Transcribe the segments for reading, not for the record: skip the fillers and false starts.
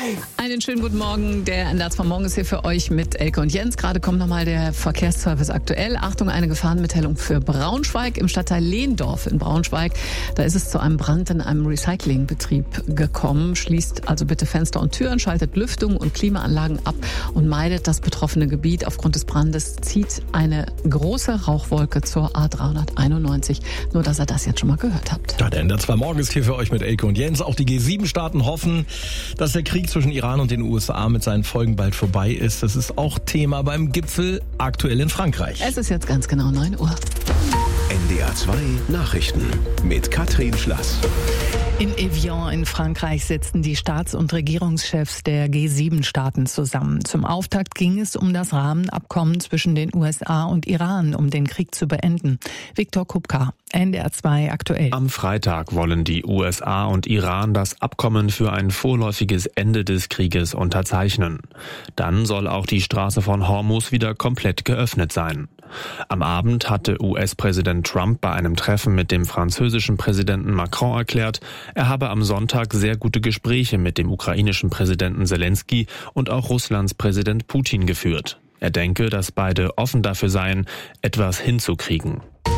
Einen schönen guten Morgen. Der NDR 2 Morgen ist hier für euch mit Elke und Jens. Gerade kommt nochmal der Verkehrsservice aktuell. Achtung, eine Gefahrenmitteilung für Braunschweig im Stadtteil Lehndorf in Braunschweig. Da ist es zu einem Brand in einem Recyclingbetrieb gekommen. Schließt also bitte Fenster und Türen, schaltet Lüftung und Klimaanlagen ab und meidet das betroffene Gebiet. Aufgrund des Brandes zieht eine große Rauchwolke zur A391. Nur, dass ihr das jetzt schon mal gehört habt. Ja, der NDR 2 Morgen ist hier für euch mit Elke und Jens. Auch die G7-Staaten hoffen, dass der Krieg zwischen Iran und den USA mit seinen Folgen bald vorbei ist. Das ist auch Thema beim Gipfel aktuell in Frankreich. Es ist jetzt ganz genau 9 Uhr. NDR 2 Nachrichten mit Katrin Schlass. In Evian in Frankreich sitzen die Staats- und Regierungschefs der G7-Staaten zusammen. Zum Auftakt ging es um das Rahmenabkommen zwischen den USA und Iran, um den Krieg zu beenden. Viktor Kupka, NDR 2 aktuell. Am Freitag wollen die USA und Iran das Abkommen für ein vorläufiges Ende des Krieges unterzeichnen. Dann soll auch die Straße von Hormuz wieder komplett geöffnet sein. Am Abend hatte US-Präsident Trump bei einem Treffen mit dem französischen Präsidenten Macron erklärt, er habe am Sonntag sehr gute Gespräche mit dem ukrainischen Präsidenten Zelensky und auch Russlands Präsident Putin geführt. Er denke, dass beide offen dafür seien, etwas hinzukriegen.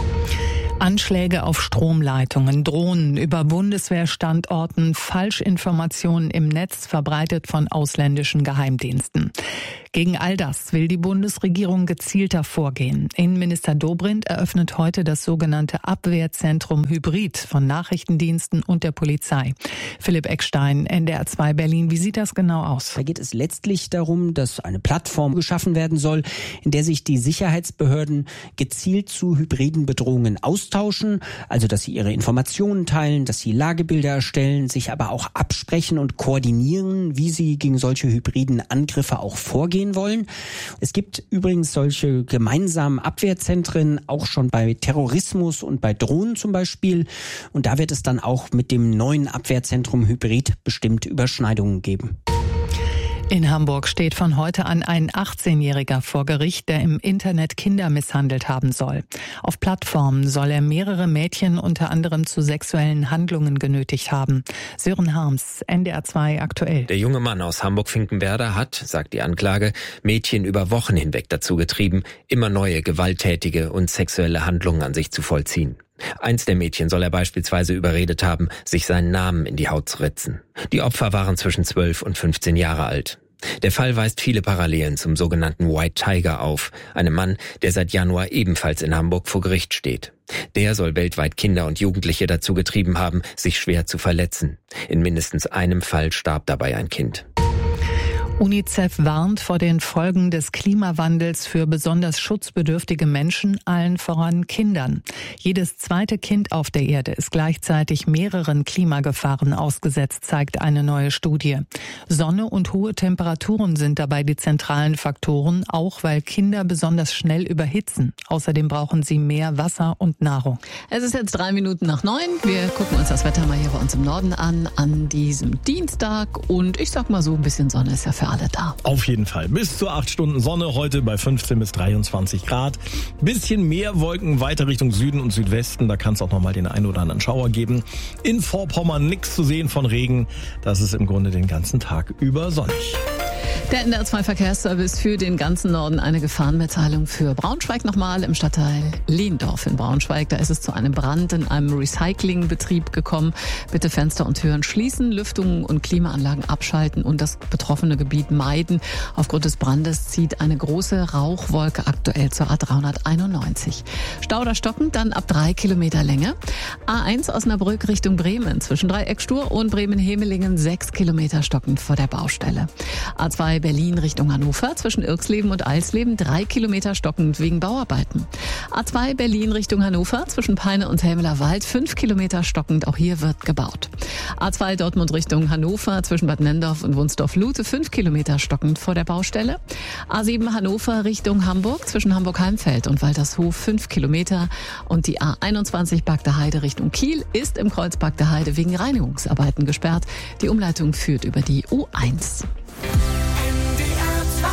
Anschläge auf Stromleitungen, Drohnen über Bundeswehrstandorten, Falschinformationen im Netz verbreitet von ausländischen Geheimdiensten. Gegen all das will die Bundesregierung gezielter vorgehen. Innenminister Dobrindt eröffnet heute das sogenannte Abwehrzentrum Hybrid von Nachrichtendiensten und der Polizei. Philipp Eckstein, NDR 2 Berlin. Wie sieht das genau aus? Da geht es letztlich darum, dass eine Plattform geschaffen werden soll, in der sich die Sicherheitsbehörden gezielt zu hybriden Bedrohungen austauschen, also dass sie ihre Informationen teilen, dass sie Lagebilder erstellen, sich aber auch absprechen und koordinieren, wie sie gegen solche hybriden Angriffe auch vorgehen wollen. Es gibt übrigens solche gemeinsamen Abwehrzentren auch schon bei Terrorismus und bei Drohnen zum Beispiel. Und da wird es dann auch mit dem neuen Abwehrzentrum Hybrid bestimmt Überschneidungen geben. In Hamburg steht von heute an ein 18-Jähriger vor Gericht, der im Internet Kinder misshandelt haben soll. Auf Plattformen soll er mehrere Mädchen unter anderem zu sexuellen Handlungen genötigt haben. Sören Harms, NDR 2 aktuell. Der junge Mann aus Hamburg-Finkenwerder hat, sagt die Anklage, Mädchen über Wochen hinweg dazu getrieben, immer neue gewalttätige und sexuelle Handlungen an sich zu vollziehen. Eins der Mädchen soll er beispielsweise überredet haben, sich seinen Namen in die Haut zu ritzen. Die Opfer waren zwischen 12 und 15 Jahre alt. Der Fall weist viele Parallelen zum sogenannten White Tiger auf, einem Mann, der seit Januar ebenfalls in Hamburg vor Gericht steht. Der soll weltweit Kinder und Jugendliche dazu getrieben haben, sich schwer zu verletzen. In mindestens einem Fall starb dabei ein Kind. UNICEF warnt vor den Folgen des Klimawandels für besonders schutzbedürftige Menschen, allen voran Kindern. Jedes zweite Kind auf der Erde ist gleichzeitig mehreren Klimagefahren ausgesetzt, zeigt eine neue Studie. Sonne und hohe Temperaturen sind dabei die zentralen Faktoren, auch weil Kinder besonders schnell überhitzen. Außerdem brauchen sie mehr Wasser und Nahrung. Es ist jetzt 9:03. Wir gucken uns das Wetter mal hier bei uns im Norden an diesem Dienstag. Und ich sag mal so, ein bisschen Sonne ist ja für alle da. Auf jeden Fall. Bis zu 8 Stunden Sonne heute bei 15 bis 23 Grad. Bisschen mehr Wolken weiter Richtung Süden und Südwesten. Da kann es auch noch mal den einen oder anderen Schauer geben. In Vorpommern nichts zu sehen von Regen. Das ist im Grunde den ganzen Tag über sonnig. Der NDR 2 Verkehrsservice für den ganzen Norden eine Gefahrenmitteilung für Braunschweig nochmal im Stadtteil Lehndorf in Braunschweig. Da ist es zu einem Brand in einem Recyclingbetrieb gekommen. Bitte Fenster und Türen schließen, Lüftungen und Klimaanlagen abschalten und das betroffene Gebiet meiden. Aufgrund des Brandes zieht eine große Rauchwolke aktuell zur A391. Stau oder stockend dann ab 3 Kilometer Länge. A1 Osnabrück Richtung Bremen zwischen Dreieckstur und Bremen-Hemelingen 6 Kilometer stockend vor der Baustelle. A2 Berlin Richtung Hannover zwischen Irxleben und Eisleben 3 Kilometer stockend wegen Bauarbeiten. A2 Berlin Richtung Hannover zwischen Peine und Helmeler Wald 5 Kilometer stockend, auch hier wird gebaut. A2 Dortmund Richtung Hannover zwischen Bad Nenndorf und Wunsdorf-Lute 5 Kilometer stockend vor der Baustelle. A7 Hannover Richtung Hamburg zwischen Hamburg-Heimfeld und Waltershof 5 Kilometer. Und die A21 Bagder Heide Richtung Kiel ist im Kreuz Bagder Heide wegen Reinigungsarbeiten gesperrt. Die Umleitung führt über die U1. NDR 2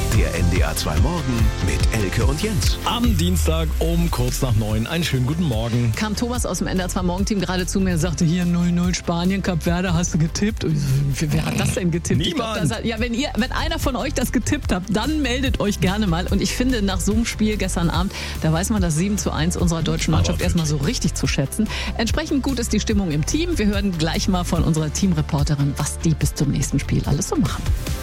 Der NDR 2 Morgen mit Elke und Jens. Am Dienstag um kurz nach 9. Einen schönen guten Morgen. Kam Thomas aus dem NDR 2 Morgenteam gerade zu mir und sagte, hier 0-0 Spanien, Kap Verde, hast du getippt? Und ich so, wer hat das denn getippt? Niemand. Wenn einer von euch das getippt habt, dann meldet euch gerne mal. Und ich finde, nach so einem Spiel gestern Abend, da weiß man das 7:1 unserer deutschen Mannschaft erstmal so richtig zu schätzen. Entsprechend gut ist die Stimmung im Team. Wir hören gleich mal von unserer Teamreporterin, was die bis zum nächsten Spiel alles so machen.